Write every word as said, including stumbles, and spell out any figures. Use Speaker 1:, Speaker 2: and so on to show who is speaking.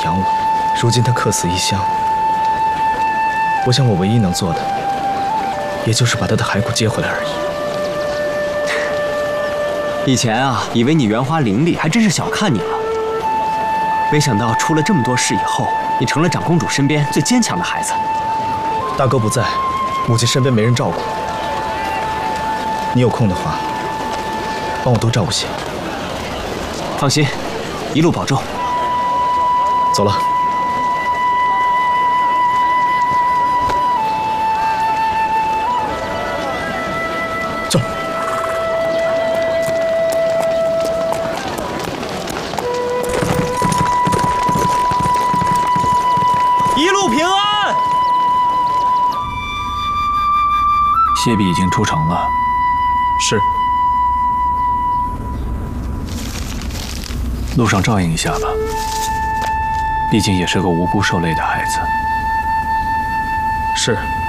Speaker 1: 养我，如今他客死异乡，我想我唯一能做的，也就是把他的骸骨接回来而已。
Speaker 2: 以前啊，以为你圆花伶俐，还真是小看你了。没想到出了这么多事以后，你成了长公主身边最坚强的孩子。
Speaker 1: 大哥不在，母亲身边没人照顾，你有空的话，帮我多照顾些。
Speaker 2: 放心，一路保重。
Speaker 1: 走了。走。
Speaker 2: 一路平安。
Speaker 3: 谢弼已经出城了。
Speaker 1: 是。
Speaker 3: 路上照应一下吧，毕竟也是个无辜受累的孩子。
Speaker 1: 是。